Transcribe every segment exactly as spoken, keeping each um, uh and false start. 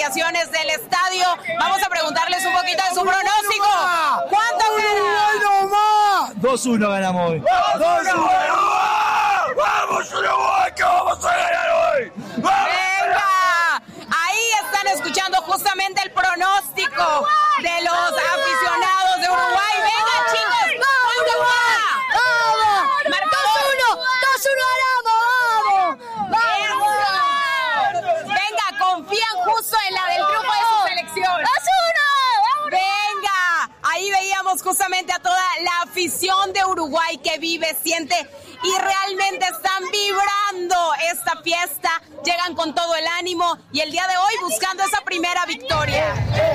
instalaciones del estadio. Vamos a preguntarles un poquito de su pronóstico. ¿Cuánto gana? dos uno ganamos hoy. dos uno. ¡Vamos, Uruguay, que vamos a ganar hoy! ¡Venga! Ahí están escuchando justamente el pronóstico de los aficionados de Uruguay. ¡Venga, chicos! ¿Cuánto va? Marcó dos uno. dos uno ganamos. ¡Vamos! Venga, confían justo en la del triunfo de su selección. dos uno. Venga, ahí veíamos justamente a toda la afición de Uruguay que vive, siente y realmente están vibrando esta fiesta. Llegan con todo el ánimo y el día de hoy buscando esa primera victoria.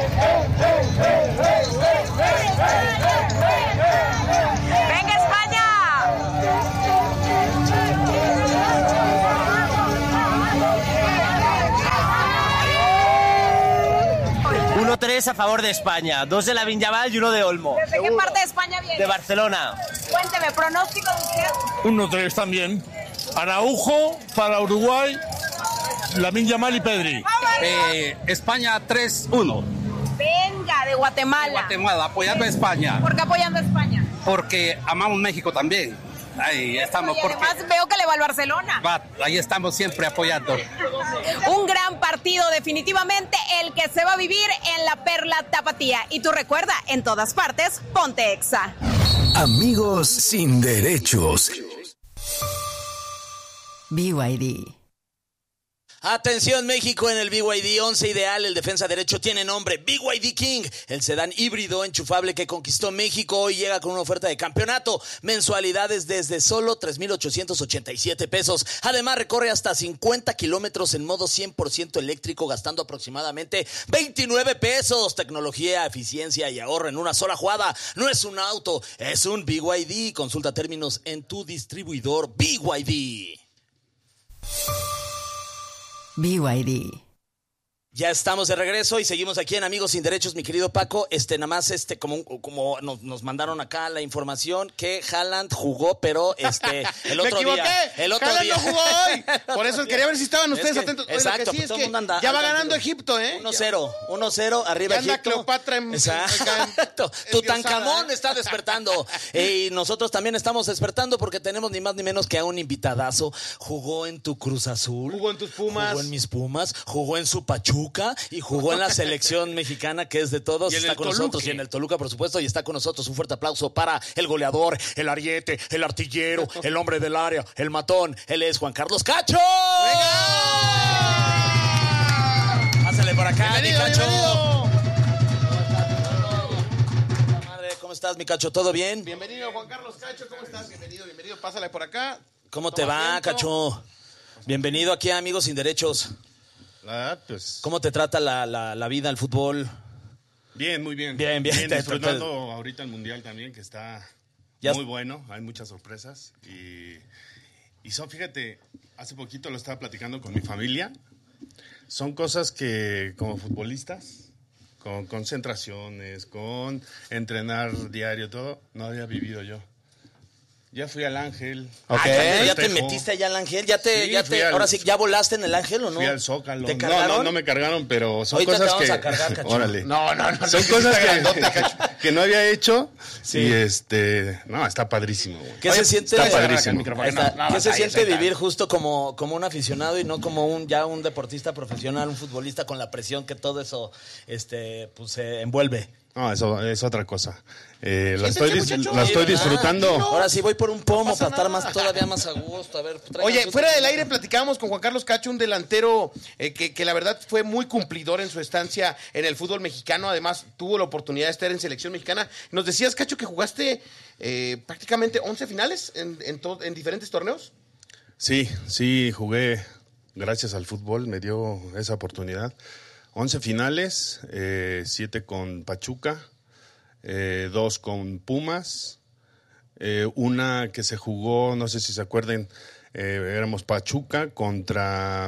¡Venga, España! uno tres a favor de España, dos de Lamine Yamal y uno de Olmo. ¿Desde qué parte de España viene? De Barcelona. Cuénteme, pronóstico de usted. uno tres también. Araujo para Uruguay, Lamine Yamal y Pedri. Eh, España tres uno. Venga, de Guatemala. Guatemala, apoyando a España. ¿Por qué apoyando a España? Porque amamos México también. Ahí estamos. Y Porque además veo que le va al Barcelona. va, ahí estamos siempre apoyando. Un gran partido, definitivamente el que se va a vivir en la Perla Tapatía. Y tú recuerda, en todas partes, ponte Exa. Amigos sin derechos. B Y D. Atención México, en el B Y D once ideal, el defensa derecho tiene nombre B Y D King, el sedán híbrido enchufable que conquistó México. Hoy llega con una oferta de campeonato, mensualidades desde solo tres mil ochocientos ochenta y siete pesos. Además recorre hasta cincuenta kilómetros en modo cien por ciento eléctrico, gastando aproximadamente veintinueve pesos. Tecnología, eficiencia y ahorro en una sola jugada. No es un auto, es un B Y D. Consulta términos en tu distribuidor B Y D. B Y D. Ya estamos de regreso y seguimos aquí en Amigos Sin Derechos, mi querido Paco. Este, nada más, este, como, como nos, nos mandaron acá la información que Haaland jugó, pero este, el otro Me equivoqué. día. El otro Haaland día. no jugó hoy. Por eso quería ver si estaban ustedes Es que, atentos. Oye, exacto, lo que sí pues es todo que el mundo anda- ya va anda ganando tranquilo. Egipto, ¿eh? uno cero, uno cero, arriba Ya anda Egipto. Cleopatra en- Exacto. Tutankamón ¿eh? está despertando. Y nosotros también estamos despertando porque tenemos ni más ni menos que a un invitadazo. Jugó en tu Cruz Azul. Jugó en tus Pumas. Jugó en mis Pumas. Jugó en su Pachuca y jugó en la selección mexicana, que es de todos. Y en Está el con Toluca. nosotros y en el Toluca, por supuesto, y está con nosotros. Un fuerte aplauso para el goleador, el ariete, el artillero, el hombre del área, el matón. Él es Juan Carlos Cacho. Pásale por acá, mi Bienvenido, Cacho. bienvenido. Madre, ¿cómo estás, mi Cacho? ¿Todo bien? Bienvenido, Juan Carlos Cacho. ¿Cómo estás? Bienvenido, bienvenido. Pásale por acá. ¿Cómo te Toma va, asiento. Cacho? Bienvenido aquí a Amigos Sin Derechos. Ah, pues, ¿Cómo te trata la, la, la vida, el fútbol? bien, muy bien. Bien, bien, te disfrutando disfrutas. ahorita el Mundial también, que está Ya muy es- bueno. Hay muchas sorpresas. Y, y son, fíjate, hace poquito lo estaba platicando con mi familia. Son cosas que como futbolistas, con concentraciones, con entrenar diario, todo, no había vivido yo. Ya fui al Ángel. Ah, al ¿ya, te- ya te festejo. metiste allá al Ángel? ¿Ya te, Sí, ya fui te, al- ahora sí, ¿ya volaste en el Ángel o no? Fui al Zócalo. ¿Te No, cargaron? no, no me cargaron, pero son Ahorita te cosas vamos que... a cargar, Cacho. Órale. No, no, no. Son no, cosas está grandote, que, Cacho. que no había hecho. Sí. Y este, no, está padrísimo, güey. ¿Qué se siente? Está Agarra el padrísimo. micrófono. Está- No, no, ¿Qué se ahí, siente ahí está. vivir justo como, como un aficionado y no como un ya un deportista profesional, un futbolista con la presión que todo eso este pues se envuelve? No, eso es otra cosa. Eh, la Siéntese, estoy, dis- muchacho. la estoy Sí, ¿verdad? disfrutando. Ahora sí voy por un pomo pasa para estar nada. más todavía más a gusto. A ver, traigan Oye, sus- fuera del aire platicábamos con Juan Carlos Cacho, un delantero eh, que, que la verdad fue muy cumplidor en su estancia en el fútbol mexicano. Además, tuvo la oportunidad de estar en selección mexicana. Nos decías, Cacho, que jugaste eh, prácticamente once finales en, en, to- en diferentes torneos. Sí, sí, jugué. Gracias al fútbol me dio esa oportunidad. once finales, eh, siete con Pachuca, eh, dos con Pumas, eh, una que se jugó, no sé si se acuerden, eh, éramos Pachuca contra,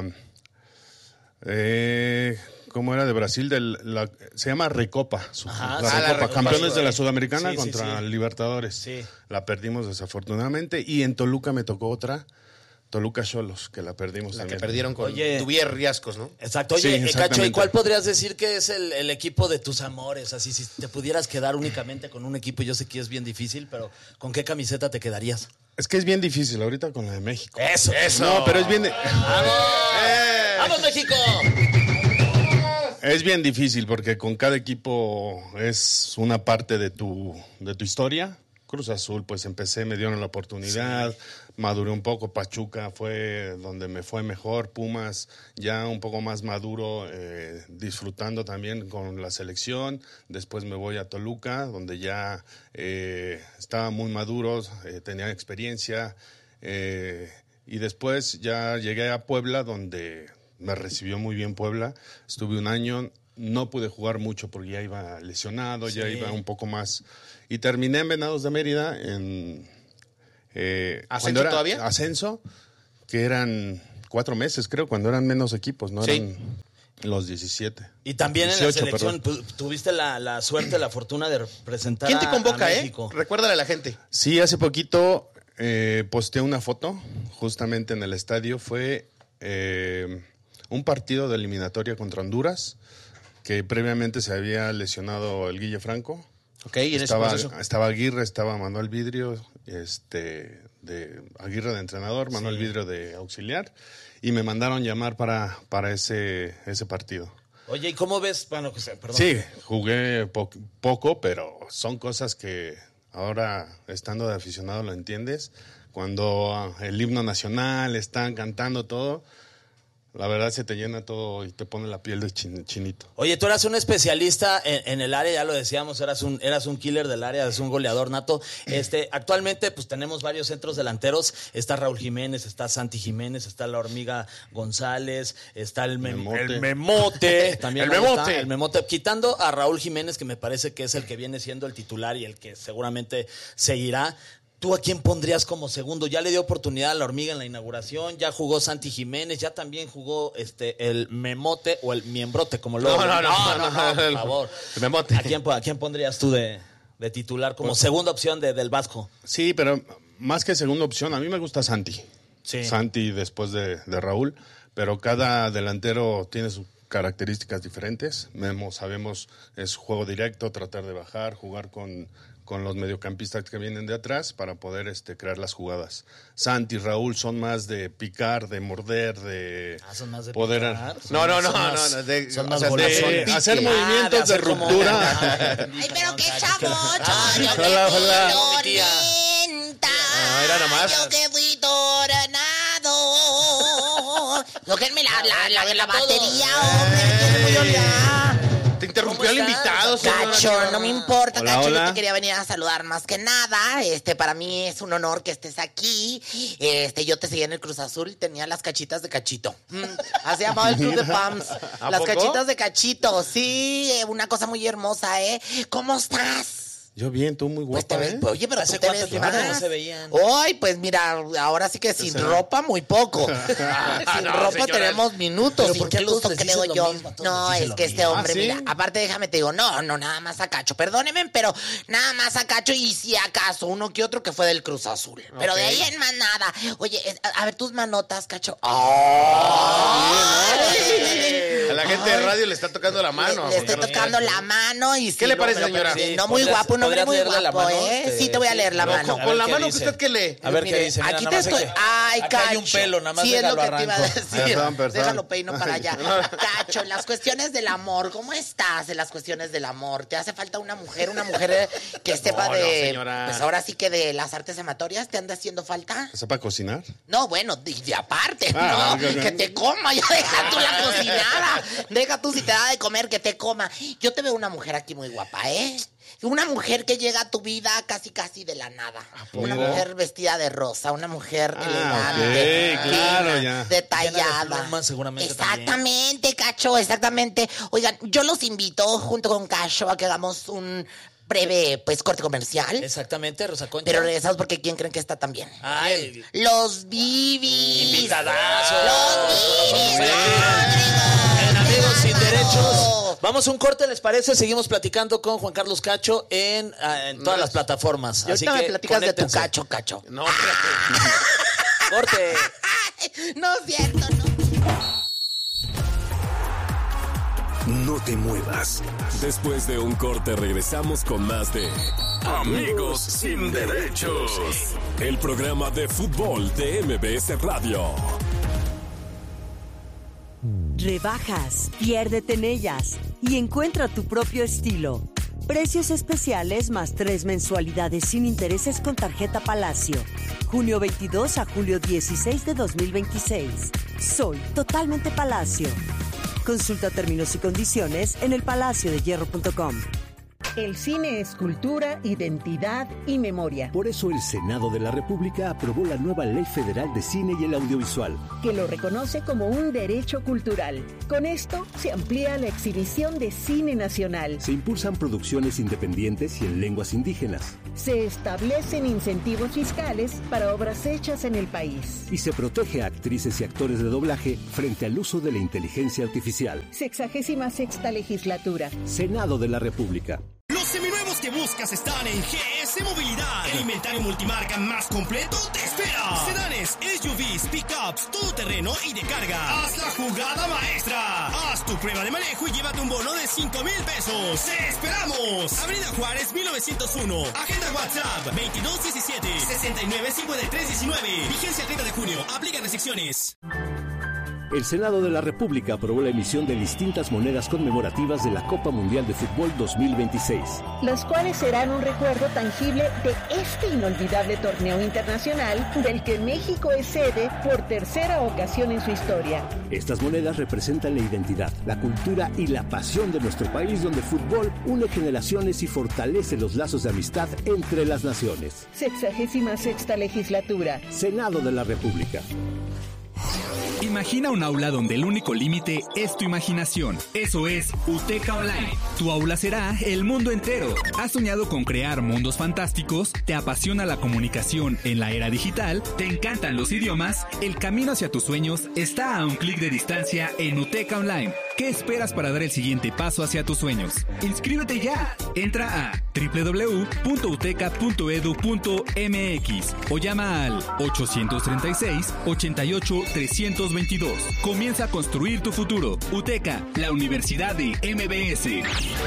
eh, ¿cómo era? De Brasil, del, la- se llama Recopa, su- Ajá, la sí, Recopa, la Recopa, campeones sí. de la Sudamericana Sí, sí, contra sí. Libertadores. Sí. La perdimos desafortunadamente y en Toluca me tocó otra Toluca Xolos, que la perdimos La también. que perdieron con Oye. Dubier Riascos, ¿no? Exacto. Oye, Sí, eh, Cacho, ¿y exactamente. cuál podrías decir que es el, el equipo de tus amores? Así, si te pudieras quedar únicamente con un equipo, yo sé que es bien difícil, pero ¿con qué camiseta te quedarías? Es que es bien difícil ahorita con la de México. Eso. Eso. No, pero es bien... de- ¡Vamos! ¡Vamos, México! Es bien difícil porque con cada equipo es una parte de tu, de tu historia. Cruz Azul, pues empecé, me dieron la oportunidad, sí. Maduré un poco. Pachuca fue donde me fue mejor. Pumas ya un poco más maduro, eh, disfrutando también con la selección. Después me voy a Toluca, donde ya eh, estaba muy maduro, eh, tenía experiencia. Eh, y después ya llegué a Puebla, donde me recibió muy bien Puebla. Estuve un año, no pude jugar mucho porque ya iba lesionado, sí. ya iba un poco más... Y terminé en Venados de Mérida en... Eh, ¿Ascenso era, todavía? Ascenso, que eran cuatro meses, creo, cuando eran menos equipos, ¿no? Sí. Eran los diecisiete. Y también dieciocho, en la selección perdón. tu- tuviste la, la suerte, la fortuna de representar ¿Quién te a- convoca, a eh? México. Recuérdale a la gente. Sí, hace poquito eh, posteé una foto justamente en el estadio. Fue eh, un partido de eliminatoria contra Honduras, que previamente se había lesionado el Guille Franco. Ok, y en estaba, ese proceso. estaba Aguirre, estaba Manuel Vidrio, este, de Aguirre de entrenador, Manuel Sí. Vidrio de auxiliar, y me mandaron llamar para, para ese, ese partido. Oye, ¿y cómo ves? Bueno, José, perdón. Sí, jugué po- poco, pero son cosas que ahora, estando de aficionado, lo entiendes. Cuando ah, el himno nacional, están cantando todo, la verdad se te llena todo y te pone la piel de chin- chinito. Oye, tú eras un especialista en, en el área, ya lo decíamos, eras un, eras un killer del área, eras un goleador nato. Este, actualmente, pues tenemos varios centros delanteros. Está Raúl Jiménez, está Santi Jiménez, está la Hormiga González, está el, mem- Memote. el Memote. También El ahí está, Memote. el Memote. Quitando a Raúl Jiménez, que me parece que es el que viene siendo el titular y el que seguramente seguirá. ¿Tú a quién pondrías como segundo? Ya le dio oportunidad a la Hormiga en la inauguración, ya jugó Santi Jiménez, ya también jugó este el Memote o el Miembrote, como lo No, no, no, no, no, por el- favor. el Memote. ¿A quién, a quién pondrías tú de, de titular como Pues- segunda opción de, del Vasco? Sí, pero más que segunda opción, a mí me gusta Santi. Sí. Santi después de, de Raúl, pero cada delantero tiene sus características diferentes. Memo, sabemos, es juego directo, tratar de bajar, jugar con, con los mediocampistas que vienen de atrás para poder este, crear las jugadas. Santi y Raúl son más de picar, de morder, de Ah, son más de poder... picar. No, no, no, Son no, más- no, de- son o más sea, de- golazones. de hacer Ah, movimientos de hacer como- ruptura. Ay, pero qué chavocho, Ah, yo que hola, fui hola. Mi tía. tormenta, Ah, era nomás. yo que fui tornado. Tóquenme la, la, la, la batería, hombre, estoy muy oleada. Te interrumpió el ¿Cómo invitado, estás? señora. Cacho, no me importa, Hola, Cacho, hola. yo te quería venir a saludar más que nada. Este, para mí es un honor que estés aquí. Este, yo te seguí en el Cruz Azul y tenía las cachitas de Cachito. Mm, así llamaba el club de fans. ¿A Las poco? cachitas de Cachito, sí, eh, una cosa muy hermosa, ¿eh? ¿Cómo estás? Yo bien, tú muy Pues te guapa, ves, ¿eh? oye, pero ¿Hace tú te cuánto ves tiempo que no más. se veían? Ay, pues mira, ahora sí que sin ropa muy poco. Sin no, ropa señora. tenemos minutos, Pero ¿por qué a incluso todos les creo dices lo yo. mismo? A todos No, les dices es lo que este mismo. hombre, ¿Ah, sí? mira, aparte déjame te digo, no, no, nada más a Cacho, perdónenme, pero nada más a Cacho y si acaso uno que otro que fue del Cruz Azul. Pero de ahí en más nada. Oye, es- a, a ver tus manotas, Cacho. Ay. A la gente de radio le está tocando la mano. Le, le estoy tocando la mano y sí, ¿Qué le no, parece, me lo señora? perdí. Sí, No muy ¿podrías- guapo, un hombre podrías muy leerle la guapo, mano? ¿eh? Te- Sí, te voy a leer la Con- mano. Con, A con ver la qué mano dice. que usted que lee. A ver qué Mire, dice. Mira, aquí nada te más hay estoy. que- Ay, acá Cacho. hay un pelo, nada más Sí, es déjalo lo que te iba a arranco. decir. Perdón, perdón. Déjalo peino para allá. Cacho, en las cuestiones del amor, ¿cómo estás en las cuestiones del amor? ¿Te hace falta una mujer, una mujer eh, que sepa No, no, de. señora. Pues ahora sí que de las artes amatorias te anda haciendo falta? ¿Sepa cocinar? No, bueno, de, de aparte, Ah, ¿no? ok, ok. Que te coma, ya deja tú la cocinada. Deja tú si te da de comer, que te coma. Yo te veo una mujer aquí muy guapa, ¿eh? Una mujer que llega a tu vida casi casi de la nada. Una mira. mujer vestida de rosa, una mujer Ah, elegante, ok, fina, claro, ya. detallada. Llena de plumas, seguramente Exactamente, Cacho, exactamente. Oigan, yo los invito junto con Cacho a que hagamos un breve pues corte comercial. Exactamente, Rosa Concha. Pero regresamos porque ¿quién creen que está también? Ay, Los Bibis. invitadazo. Los Bibis. En Amigos Sin Derechos. Vamos a un corte, ¿les parece? Seguimos platicando con Juan Carlos Cacho en, ah, en todas las plataformas. Y Así ahorita que me platicas de tu conéctense. Cacho, Cacho. No, espérate. Corte. No es cierto, no. No te muevas. Después de un corte regresamos con más de Amigos Sin Derechos, el programa de fútbol de M B S Radio. Rebajas, piérdete en ellas y encuentra tu propio estilo. Precios especiales más tres mensualidades sin intereses con tarjeta Palacio. Junio veintidós a julio dieciséis de dos mil veintiséis. Soy totalmente Palacio. Consulta términos y condiciones en el palacio de hierro punto com. El cine es cultura, identidad y memoria. Por eso el Senado de la República aprobó la nueva Ley Federal de Cine y el Audiovisual, que lo reconoce como un derecho cultural. Con esto se amplía la exhibición de cine nacional. Se impulsan producciones independientes y en lenguas indígenas. Se establecen incentivos fiscales para obras hechas en el país. Y se protege a actrices y actores de doblaje frente al uso de la inteligencia artificial. Sexagésima sexta legislatura. Senado de la República. Los seminuevos que buscas están en G S Movilidad. El inventario multimarca más completo te espera. Sedanes, S U Vs, pickups, todoterreno y de carga. Haz la jugada maestra. Haz tu prueba de manejo y llévate un bono de cinco mil pesos. ¡Te esperamos! Avenida Juárez mil novecientos uno. Agenda WhatsApp veintidós diecisiete sesenta y nueve cincuenta y tres diecinueve. Vigencia el treinta de junio. Aplica restricciones. El Senado de la República aprobó la emisión de distintas monedas conmemorativas de la Copa Mundial de Fútbol dos mil veintiséis. Las cuales serán un recuerdo tangible de este inolvidable torneo internacional del que México es sede por tercera ocasión en su historia. Estas monedas representan la identidad, la cultura y la pasión de nuestro país, donde el fútbol une generaciones y fortalece los lazos de amistad entre las naciones. Sexagésima sexta legislatura. Senado de la República. Imagina un aula donde el único límite es tu imaginación. Eso es UTECA Online. Tu aula será el mundo entero. ¿Has soñado con crear mundos fantásticos? ¿Te apasiona la comunicación en la era digital? ¿Te encantan los idiomas? El camino hacia tus sueños está a un clic de distancia en UTECA Online. ¿Qué esperas para dar el siguiente paso hacia tus sueños? ¡Inscríbete ya! Entra a doble u doble u doble u punto uteca punto edu punto eme equis o llama al ochocientos treinta y seis, ochenta y ocho, trescientos veintidós. Comienza a construir tu futuro. UTECA, la Universidad de M B S.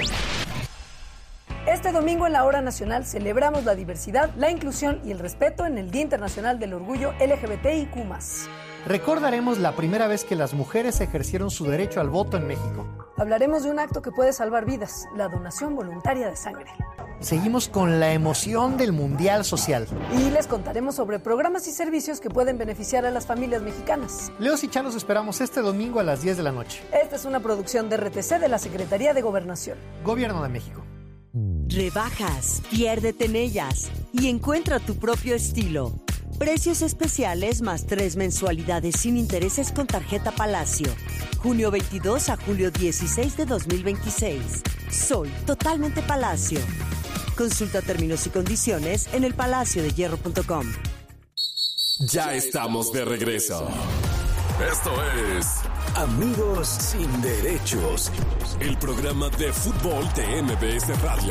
Este domingo en la Hora Nacional celebramos la diversidad, la inclusión y el respeto en el Día Internacional del Orgullo L G B T I Q más. Recordaremos la primera vez que las mujeres ejercieron su derecho al voto en México. Hablaremos de un acto que puede salvar vidas, la donación voluntaria de sangre. Seguimos con la emoción del Mundial Social. Y les contaremos sobre programas y servicios que pueden beneficiar a las familias mexicanas. Leos y Chan los esperamos este domingo a las diez de la noche. Esta es una producción de R T C de la Secretaría de Gobernación. Gobierno de México. Rebajas, piérdete en ellas y encuentra tu propio estilo. Precios especiales más tres mensualidades sin intereses con tarjeta Palacio. Junio veintidós a julio dieciséis de dos mil veintiséis. Soy totalmente Palacio. Consulta términos y condiciones en el palacio de hierro punto com. Ya estamos de regreso. Esto es Amigos Sin Derechos, el programa de fútbol de M B S Radio.